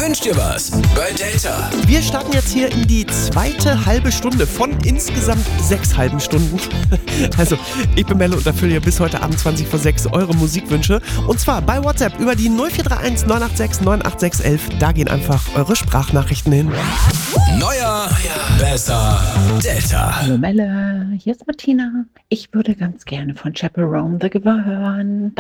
Wünsch dir was bei Delta. Wir starten jetzt hier in die zweite halbe Stunde von insgesamt 6 halben Stunden. Also, ich bin Melle und erfülle hier bis heute Abend 20 vor 6 eure Musikwünsche. Und zwar bei WhatsApp über die 0431 986 98611. Da gehen einfach eure Sprachnachrichten hin. Neuer, besser, Delta. Hallo Melle, hier ist Martina. Ich würde ganz gerne von Chaperone the Giver hören.